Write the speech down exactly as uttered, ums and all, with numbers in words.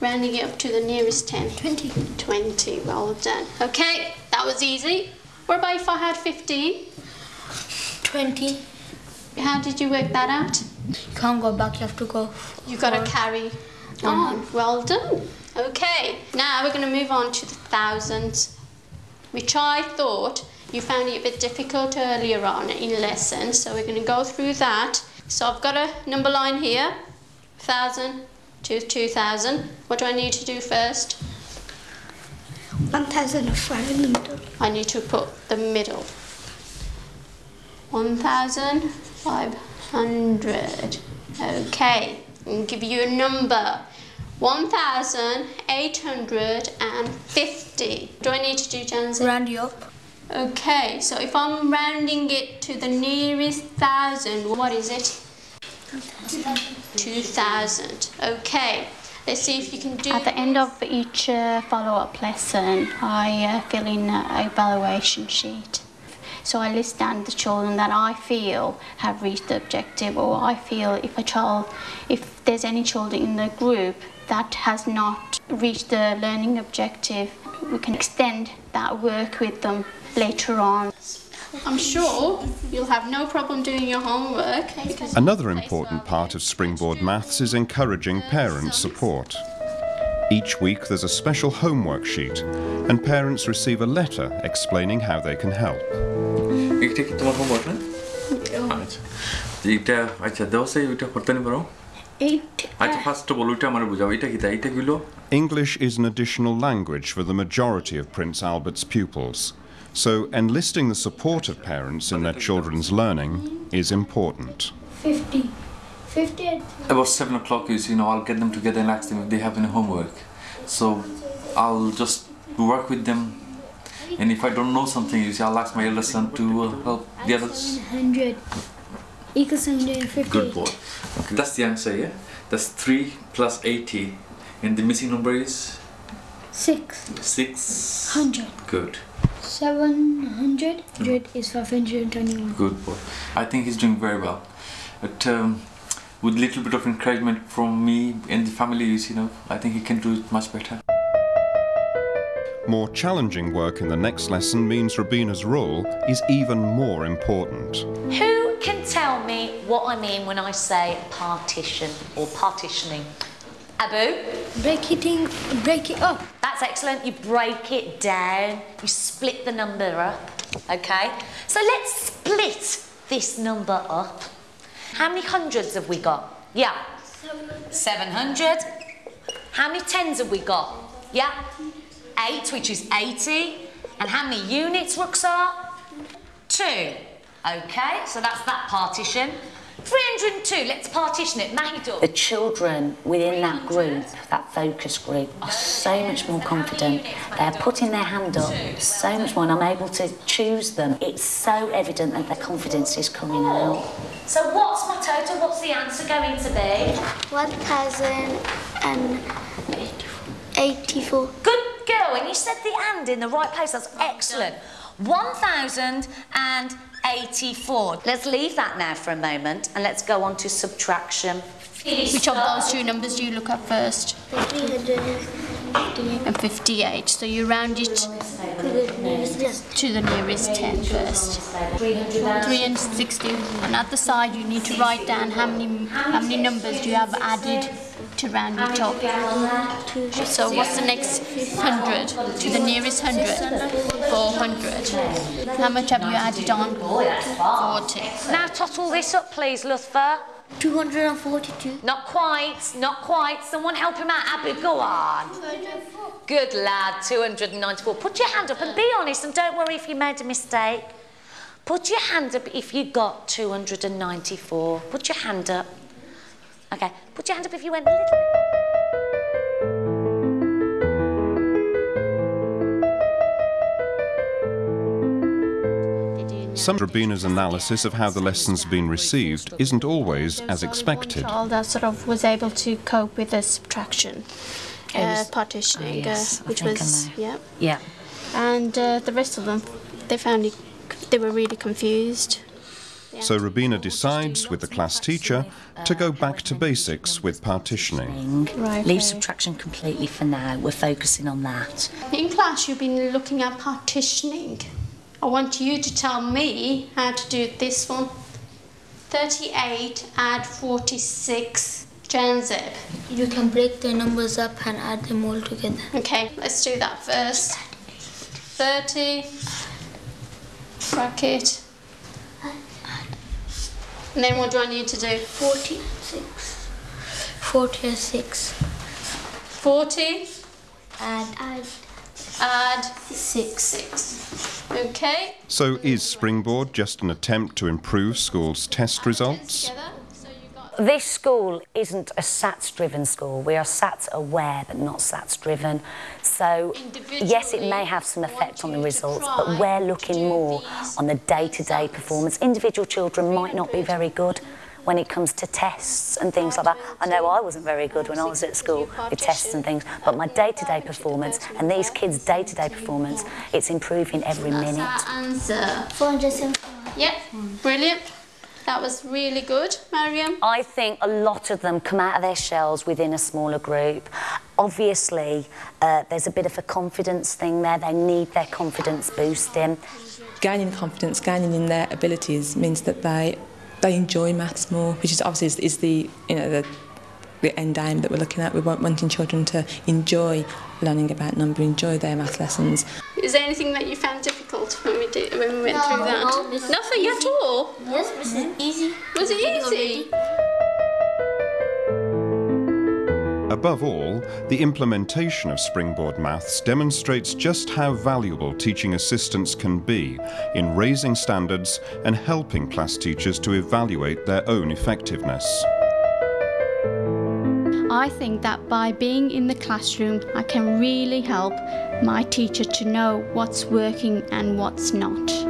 rounding it up to the nearest ten. twenty. twenty, well done. Okay, that was easy. What about if I had fifteen? twenty. How did you work that out? You can't go back, you have to go. You got to carry on. Well done. Okay, now we're going to move on to the thousands, which I thought you found it a bit difficult earlier on in lesson, so we're going to go through that. So I've got a number line here, one thousand to two thousand. What do I need to do first? one thousand five in the middle. I need to put the middle. one thousand five hundred. Okay, I'll give you a number. one thousand eight hundred fifty. What do I need to do, Janzi? Round you up. Okay, so if I'm rounding it to the nearest thousand, what is it? two thousand. Okay, let's see if you can do. At the end of each uh, follow-up lesson, I uh, fill in an evaluation sheet. So I list down the children that I feel have reached the objective, or I feel if a child, if there's any children in the group that has not reached the learning objective, we can extend that work with them later on. I'm sure you'll have no problem doing your homework. Another important part of Springboard Maths is encouraging parent support. Each week there's a special homework sheet, and parents receive a letter explaining how they can help. এটা কি তোমার homework না? আচ্ছা এটা আচ্ছা দাও সেই ওটা করতে নি পারো? eight. আচ্ছা ফার্স্ট বল ওটা আমারে বুঝাও এটা কি তা এটা গুলো English is an additional language for the majority of Prince Albert's pupils, so enlisting the support of parents in their children's learning is important. fifty. fifty. about seven o'clock you know I'll get them together and ask them if they have any homework, so I'll just work with them. And if I don't know something, you see, I'll ask my elder son to uh, help the others. one hundred equals one hundred fifty. Good boy. Okay, that's the answer, yeah? That's three plus eighty. And the missing number is? six. six. one hundred. Good. seven hundred is five hundred twenty-one. Good boy. I think he's doing very well. But um, with a little bit of encouragement from me and the family, you know, I think he can do it much better. More challenging work in the next lesson means Rabina's role is even more important. Who can tell me what I mean when I say partition or partitioning? Abu? Break it in, break it up. That's excellent. You break it down, you split the number up, okay? So let's split this number up. How many hundreds have we got? Yeah. seven hundred. How many tens have we got? Yeah. eight, which is eighty. And how many units, Ruxar? Two. Okay, so that's that partition. three hundred two, let's partition it. Mahidul. The children within that group, that focus group, are so much more confident. They're putting their hand up so much more, and I'm able to choose them. It's so evident that their confidence is coming out. So what's my total? What's the answer going to be? one thousand eighty-four. Good girl, and you said the and in the right place. That's excellent. one thousand eighty-four. Let's leave that now for a moment and let's go on to subtraction. Which of those two numbers do you look at first? three hundred fifty-eight. And fifty-eight. So you round it to the nearest ten first. three hundred sixty. And at the side you need to write down how many how many numbers do you have added to round it up. So what's the next hundred? To the nearest hundred? four hundred. How much have you added on? forty. Now total this up please, Lutfa. two hundred forty-two. Not quite, not quite. Someone help him out. Abu, go on. Good lad, two hundred ninety-four. Put your hand up and be honest and don't worry if you made a mistake. Put your hand up if you got two hundred ninety-four. Put your hand up. Okay, put your hand up if you went a little bit. Some Rabina's analysis of how the lesson's been received isn't always as expected. Child that sort of was able to cope with the subtraction, uh, was- partitioning, oh, yes, uh, I which think I was know. yeah, Yeah. and uh, the rest of them, they found it, they were really confused. So Rubina decides, with the class teacher, to go back to basics with partitioning. Right, Leave subtraction completely for now. We're focusing on that. In class, you've been looking at partitioning. I want you to tell me how to do this one. thirty-eight add forty-six. Janzeb. You can break the numbers up and add them all together. Okay, let's do that first. thirty, bracket, and then what do I need to do? forty-six. forty-six. forty, Add, add add six. six. Okay. So is Springboard just an attempt to improve schools' test results? Together. So you got This school isn't a SATs-driven school. We are SATs-aware, but not SATs-driven. So, yes, it may have some effect on the results, but we're looking more on the day-to-day performance. Individual children might not be very good when it comes to tests and things like that. I know I wasn't very good when I was at school with tests and things, but my day-to-day performance and these kids' day-to-day performance, it's improving every minute. That's our answer. four hundred seventy-one. Yep, brilliant. That was really good, Mariam. I think a lot of them come out of their shells within a smaller group. Obviously, uh, there's a bit of a confidence thing there. They need their confidence boosting. Gaining confidence, gaining in their abilities means that they they enjoy maths more, which is obviously is, is the you know the the end aim that we're looking at. We're wanting children to enjoy learning about number, enjoy their math lessons. Is there anything that you found difficult when we did when we went No, through that? no, this is Nothing easy. at all. Yes, this is easy. Was it easy? Above all, the implementation of Springboard Maths demonstrates just how valuable teaching assistants can be in raising standards and helping class teachers to evaluate their own effectiveness. I think that by being in the classroom, I can really help my teacher to know what's working and what's not.